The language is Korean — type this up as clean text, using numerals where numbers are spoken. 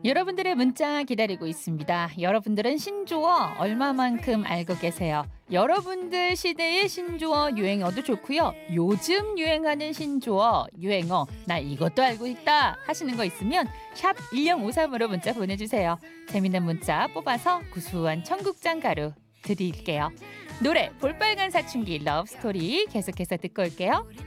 여러분들의 문자 기다리고 있습니다. 여러분들은 신조어 얼마만큼 알고 계세요? 여러분들 시대의 신조어 유행어도 좋고요. 요즘 유행하는 신조어 유행어 나 이것도 알고 있다 하시는 거 있으면 샵 1053으로 문자 보내주세요. 재밌는 문자 뽑아서 구수한 청국장 가루 드릴게요. 노래 볼빨간 사춘기 러브스토리 계속해서 듣고 올게요.